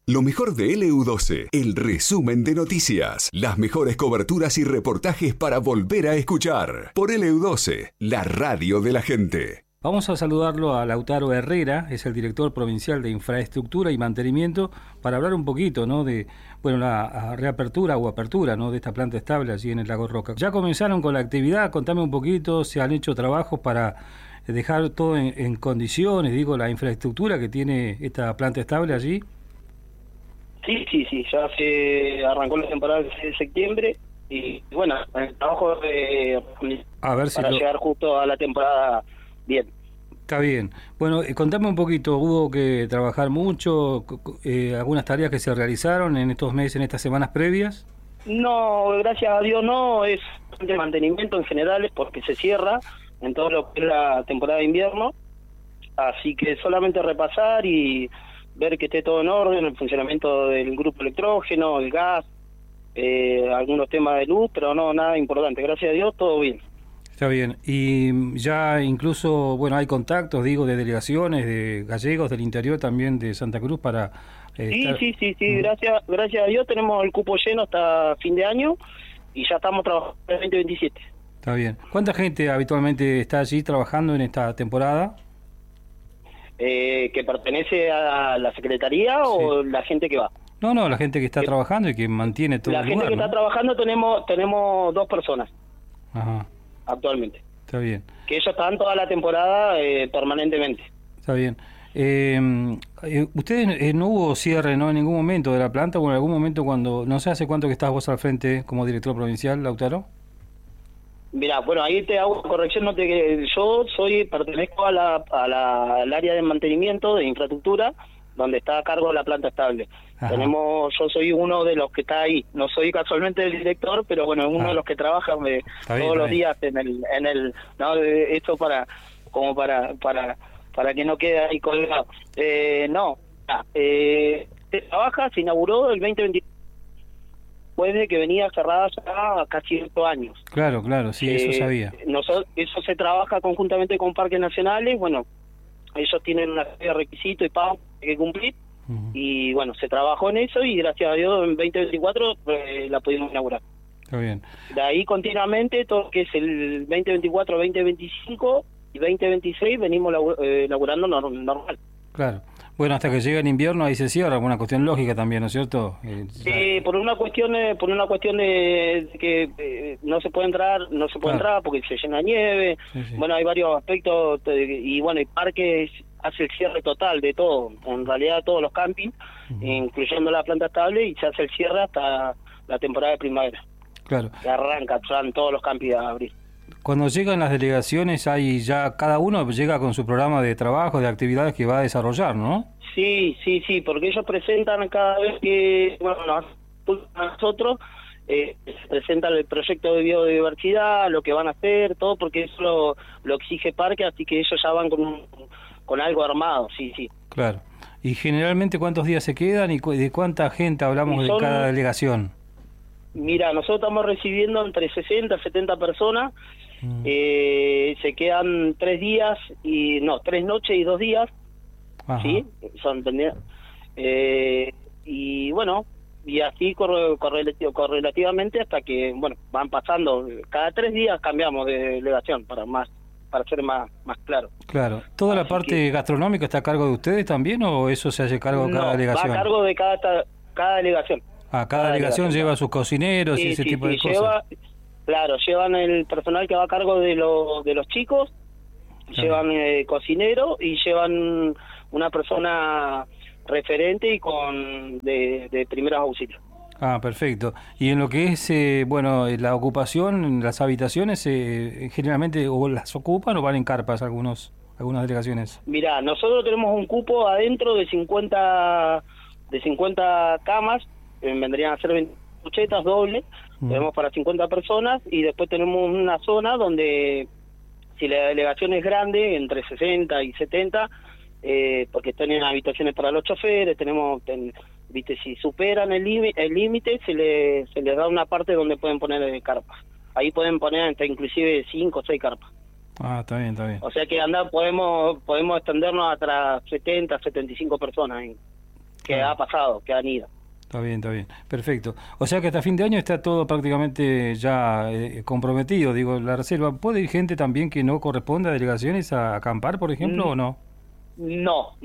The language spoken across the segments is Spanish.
Lo mejor de LU12, el resumen de noticias, las mejores coberturas y reportajes para volver a escuchar. Por LU12, la radio de la gente. Vamos a saludarlo a Lautaro Herrera, es el director provincial de Infraestructura y Mantenimiento, para hablar un poquito, ¿no?, de, bueno, la reapertura o apertura, ¿no?, de esta planta estable allí en el Lago Roca. Ya comenzaron con la actividad, contame un poquito, se han hecho trabajos para dejar todo en condiciones, digo, la infraestructura que tiene esta planta estable allí. Sí, ya se arrancó la temporada de septiembre y bueno, el trabajo a ver si para llegar justo a la temporada bien. Está bien. Bueno, contame un poquito, ¿hubo que trabajar mucho? ¿Algunas tareas que se realizaron en estos meses, en estas semanas previas? No, gracias a Dios no, es de mantenimiento en general, es porque se cierra en todo lo que es la temporada de invierno, así que solamente repasar y ver que esté todo en orden, el funcionamiento del grupo electrógeno, el gas, algunos temas de luz, pero no, nada importante, gracias a Dios, todo bien. Está bien, y ya incluso, bueno, hay contactos, digo, de delegaciones, de gallegos del interior también de Santa Cruz para... Sí, gracias a Dios tenemos el cupo lleno hasta fin de año y ya estamos trabajando en el 2027. Está bien. ¿Cuánta gente habitualmente está allí trabajando en esta temporada? ¿Que pertenece a la Secretaría o la gente que va? No, la gente que está trabajando y que mantiene todo el lugar. La gente que está trabajando tenemos 2 personas. Ajá. Actualmente. Está bien. Que ellos están toda la temporada permanentemente. Está bien. Ustedes no hubo cierre, ¿no?, en ningún momento de la planta, o en algún momento cuando, no sé hace cuánto que estás vos al frente como director provincial, Lautaro. Mirá, bueno, ahí te hago corrección, yo pertenezco al área de mantenimiento de infraestructura, donde está a cargo de la planta estable. Yo soy uno de los que está ahí, no soy casualmente el director, pero bueno, uno de los que trabaja todos los días en el no, esto para que no quede ahí colgado. Se trabaja, se inauguró el 2020, después de que venía cerrada ya casi 8 años. Claro, sí, eso sabía. Eso se trabaja conjuntamente con Parques Nacionales, bueno, ellos tienen una serie de requisitos y pagos que hay que cumplir, y bueno, se trabajó en eso y gracias a Dios en 2024 la pudimos inaugurar. Está bien. De ahí continuamente, todo lo que es el 2024, 2025 y 2026 venimos laburando normal. Claro. Bueno, hasta que llega el invierno ahí se cierra, una cuestión lógica también, ¿no es cierto? Por una cuestión de que no se puede entrar, porque se llena nieve. Sí. Bueno, hay varios aspectos y bueno, el parque hace el cierre total de todo, en realidad todos los campings, incluyendo la planta estable, y se hace el cierre hasta la temporada de primavera. Claro. Que arrancan todos los campings a abrir. Cuando llegan las delegaciones, hay ya cada uno llega con su programa de trabajo, de actividades que va a desarrollar, ¿no? Sí, porque ellos presentan cada vez que, nosotros presentan el proyecto de biodiversidad, lo que van a hacer, todo, porque eso lo exige Parque, así que ellos ya van con algo armado, sí. Claro. ¿Y generalmente cuántos días se quedan y de cuánta gente hablamos de cada delegación? Mira, nosotros estamos recibiendo entre 60 y 70 personas, se quedan 3 noches y 2 días, ¿sí? Son y bueno, y así correlativamente hasta que, bueno, van pasando, cada 3 días cambiamos de delegación para ser más claro. Claro. ¿Toda la parte gastronómica está a cargo de ustedes también o eso se hace cargo de cada delegación? Va a cargo de cada delegación. Cada delegación lleva a sus cocineros y ese tipo de cosas. Llevan el personal que va a cargo de los chicos, llevan cocinero y llevan una persona referente y de primeros auxilios. Perfecto. Y en lo que es, la ocupación, las habitaciones, generalmente o las ocupan o van en carpas algunas delegaciones. Mirá, nosotros tenemos un cupo adentro de 50 camas, vendrían a ser 20 cuchetas dobles, tenemos para 50 personas, y después tenemos una zona donde, si la delegación es grande, entre 60 y 70, porque tienen habitaciones para los choferes, si superan el límite, se les da una parte donde pueden poner carpas. Ahí pueden poner hasta inclusive 5 o 6 carpas. Está bien. O sea que podemos extendernos hasta 70, 75 personas. que ha pasado, que han ido. Está bien, perfecto. O sea que hasta fin de año está todo prácticamente ya comprometido, digo, la reserva. ¿Puede ir gente también que no corresponde a delegaciones a acampar, por ejemplo, o no? No,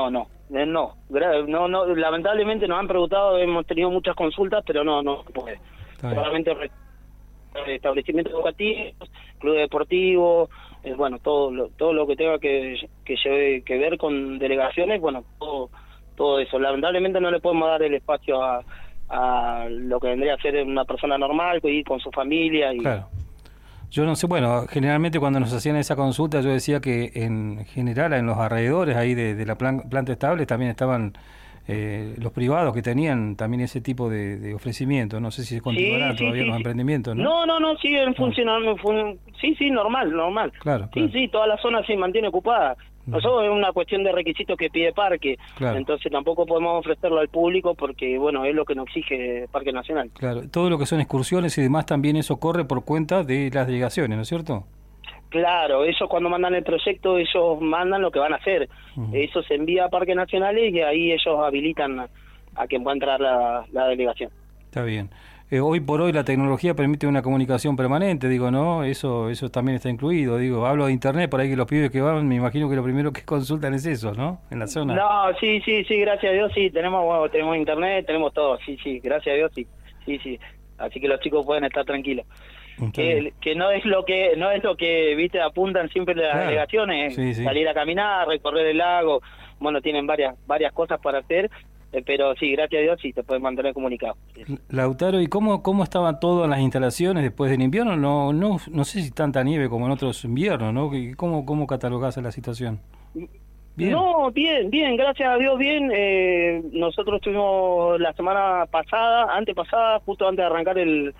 lamentablemente nos han preguntado, hemos tenido muchas consultas, pero no puede. Solamente establecimientos educativos, club deportivo, bueno, todo lo que tenga que ver con delegaciones, bueno, todo eso. Lamentablemente no le podemos dar el espacio a lo que vendría a ser una persona normal, que ir con su familia. Claro. Yo no sé, bueno, generalmente cuando nos hacían esa consulta yo decía que en general en los alrededores ahí de la planta estable también estaban los privados que tenían también ese tipo de ofrecimiento. No sé si continuarán todavía los emprendimientos, ¿no? No, siguen funcionando. Sí, normal. Claro. Sí, toda la zona se mantiene ocupada. Nosotros es una cuestión de requisitos que pide Parque, entonces tampoco podemos ofrecerlo al público porque, bueno, es lo que nos exige Parque Nacional. Claro, todo lo que son excursiones y demás también eso corre por cuenta de las delegaciones, ¿no es cierto? Claro, ellos cuando mandan el proyecto, ellos mandan lo que van a hacer. Eso se envía a Parques Nacionales y ahí ellos habilitan a que pueda entrar la delegación. Está bien. Hoy por hoy la tecnología permite una comunicación permanente, digo, ¿no? Eso también está incluido, digo, hablo de internet, por ahí que los pibes que van, me imagino que lo primero que consultan es eso, ¿no? En la zona. No, sí, gracias a Dios, sí, tenemos internet, tenemos todo, sí, gracias a Dios, sí. Así que los chicos pueden estar tranquilos. Que no es lo que viste, apuntan siempre las delegaciones, salir a caminar, recorrer el lago, bueno, tienen varias cosas para hacer. Pero sí, gracias a Dios, sí, te puedes mantener comunicado. Lautaro, ¿y cómo estaba todo en las instalaciones después del invierno? No sé si tanta nieve como en otros inviernos, ¿no? ¿Cómo catalogás la situación? ¿Bien? No, bien, gracias a Dios, bien. Nosotros estuvimos la semana antepasada, justo antes de arrancar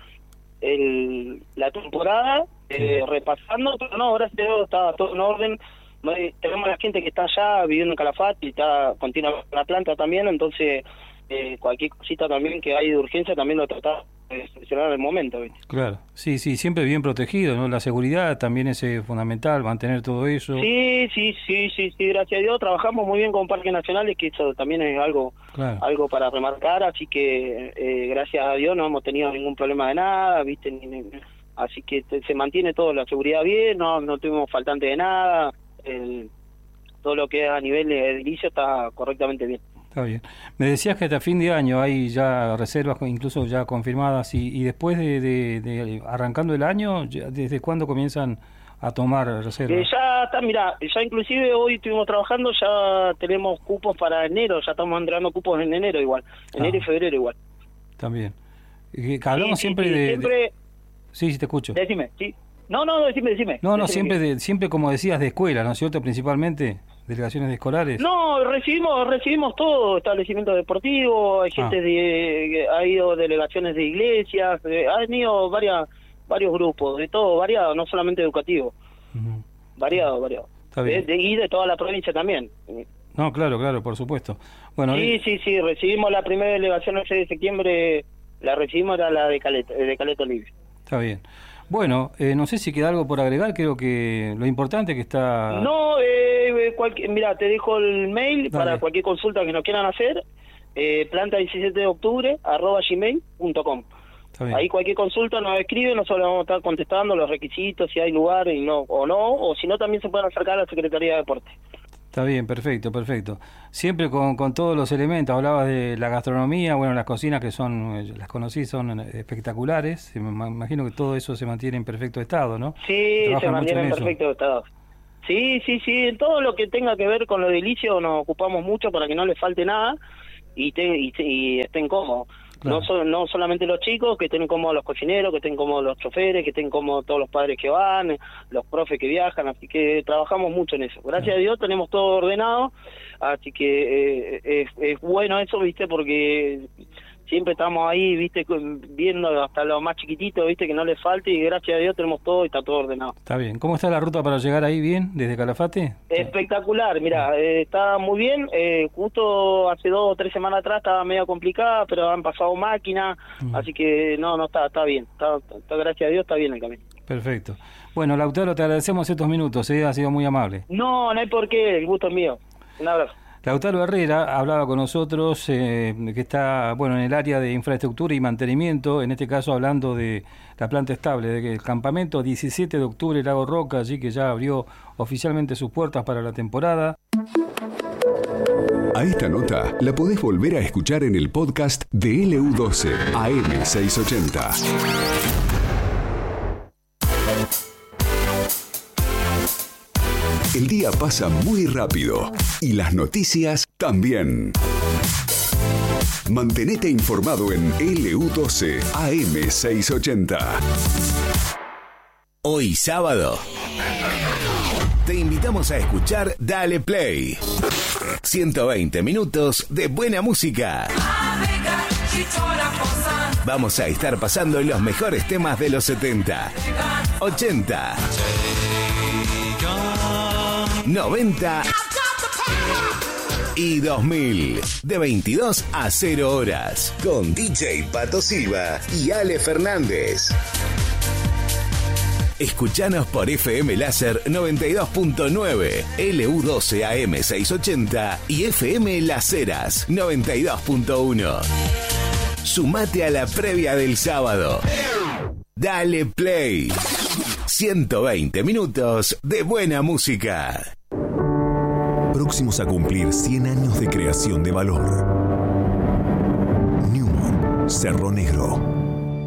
la temporada, repasando, pero no, gracias a Dios estaba todo en orden. Tenemos a la gente que está allá viviendo en Calafate y está continuamente en la planta también, entonces cualquier cosita también que hay de urgencia también lo tratamos de solucionar en el momento, ¿viste? Claro, sí, siempre bien protegido, ¿no? La seguridad también es fundamental, mantener todo eso. Sí, gracias a Dios trabajamos muy bien con Parques Nacionales, que eso también es algo para remarcar, así que gracias a Dios no hemos tenido ningún problema de nada, ¿viste? Así que se mantiene toda la seguridad bien, no tuvimos faltante de nada. Todo lo que es a nivel de edilicio está correctamente bien. Está bien. Me decías que hasta fin de año hay ya reservas, incluso ya confirmadas, y después de arrancando el año, ¿desde cuándo comienzan a tomar reservas? Ya está, mira, ya inclusive hoy estuvimos trabajando, ya tenemos cupos para enero, ya estamos entregando cupos en enero igual, enero y febrero igual. También. Hablamos siempre de... Sí, te escucho. Decime, sí. No, decime. No, siempre como decías, de escuela, ¿no es cierto? Principalmente, delegaciones escolares. No, recibimos todo, establecimientos deportivos, hay gente ha ido delegaciones de iglesias, han ido varios grupos, de todo, variado, no solamente educativo. Variado. Está bien. Y de toda la provincia también. No, claro, por supuesto. Bueno, sí, recibimos la primera delegación el 6 de septiembre, la recibimos, era la de Caleta Olivia. Está bien. Bueno, no sé si queda algo por agregar, creo que lo importante que está... No, mira, te dejo el mail para cualquier consulta que nos quieran hacer, planta17deoctubre@gmail.com. Ahí cualquier consulta nos escribe, nosotros vamos a estar contestando los requisitos, si hay lugar y o si no también se pueden acercar a la Secretaría de Deporte. Está bien, perfecto. Siempre con todos los elementos, hablabas de la gastronomía, bueno, las cocinas que las conocí, son espectaculares, me imagino que todo eso se mantiene en perfecto estado, ¿no? Sí, se mantiene en perfecto estado. Sí, en todo lo que tenga que ver con lo edilicio nos ocupamos mucho para que no les falte nada y estén cómodos. Claro. No solamente los chicos, que estén cómodos los cocineros, que estén cómodos los choferes, que estén cómodos todos los padres que van, los profes que viajan, así que trabajamos mucho en eso. Gracias a Dios tenemos todo ordenado, así que es bueno eso, ¿viste? Porque siempre estamos ahí, ¿viste? Viendo hasta los más chiquititos, ¿viste? Que no les falte, y gracias a Dios tenemos todo y está todo ordenado. Está bien. ¿Cómo está la ruta para llegar ahí bien, desde Calafate? Espectacular, mira, está muy bien. Justo hace 2 o 3 semanas atrás estaba medio complicada, pero han pasado máquinas, así que no está bien. Está, gracias a Dios está bien el camino. Perfecto. Bueno, Lautaro, te agradecemos estos minutos, ha sido muy amable. No hay por qué, el gusto es mío. Un abrazo. Lautaro Herrera hablaba con nosotros, que está en el área de infraestructura y mantenimiento, en este caso hablando de la planta estable, de que el campamento 17 de octubre Lago Roca, allí que ya abrió oficialmente sus puertas para la temporada. A esta nota la podés volver a escuchar en el podcast de LU12 AM680. El día pasa muy rápido y las noticias también. Mantenete informado en LU12 AM680. Hoy sábado te invitamos a escuchar Dale Play. 120 minutos de buena música. Vamos a estar pasando los mejores temas de los 70, 80, 90 y 2000, de 22 a 0 horas, con DJ Pato Silva y Ale Fernández. Escuchanos por FM Láser 92.9, LU12 AM680 y FM Las Heras 92.1. Sumate a la previa del sábado. Dale Play. 120 minutos de buena música. Próximos a cumplir 100 años de creación de valor. Newmont, Cerro Negro.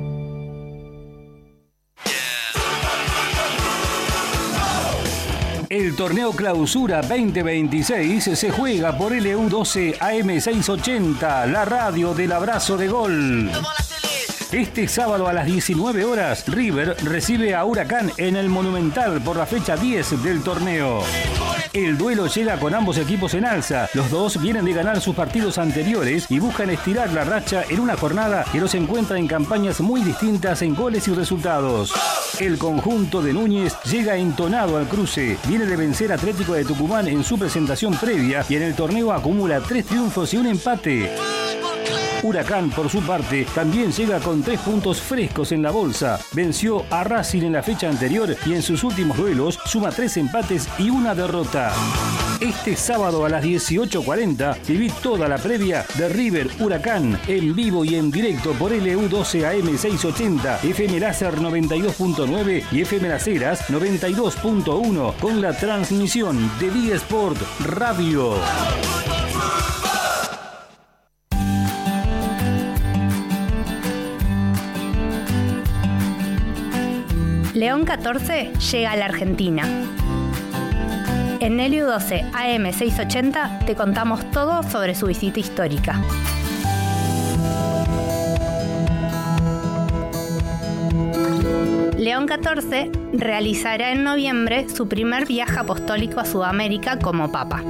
El torneo Clausura 2026 se juega por LU12 AM680, la radio del abrazo de gol. Este sábado a las 19 horas, River recibe a Huracán en el Monumental por la fecha 10 del torneo. El duelo llega con ambos equipos en alza. Los dos vienen de ganar sus partidos anteriores y buscan estirar la racha en una jornada que los encuentra en campañas muy distintas en goles y resultados. El conjunto de Núñez llega entonado al cruce. Viene de vencer a Atlético de Tucumán en su presentación previa y en el torneo acumula 3 triunfos y un empate. Huracán, por su parte, también llega con 3 puntos frescos en la bolsa. Venció a Racing en la fecha anterior y en sus últimos duelos suma 3 empates y una derrota. Este sábado a las 18:40 viví toda la previa de River Huracán en vivo y en directo por LU12 AM680, FM Láser 92.9 y FM Las Heras 92.1 con la transmisión de Vía Sport Radio. León 14 llega a la Argentina. En LU12 AM680 te contamos todo sobre su visita histórica. León 14 realizará en noviembre su primer viaje apostólico a Sudamérica como Papa.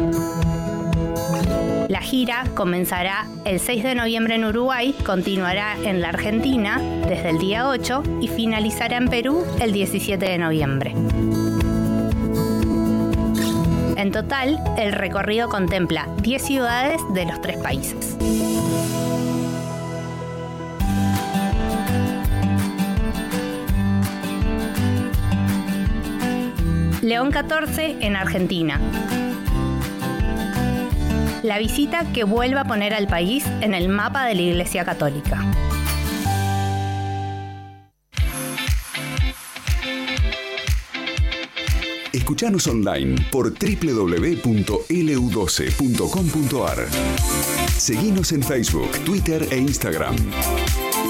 La gira comenzará el 6 de noviembre en Uruguay, continuará en la Argentina desde el día 8 y finalizará en Perú el 17 de noviembre. En total, el recorrido contempla 10 ciudades de los 3 países. León 14 en Argentina. La visita que vuelve a poner al país en el mapa de la Iglesia Católica. Escuchanos online por www.lu12.com.ar. Seguinos en Facebook, Twitter e Instagram.